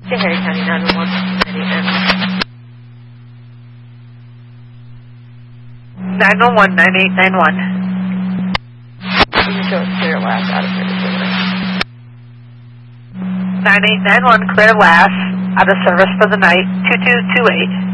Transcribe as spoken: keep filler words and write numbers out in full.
To Harry County nine one one. nine one one, nine eight nine one. You can show us clear last out of service over there. nine eight nine one, clear last, out of service for the night, two two two eight.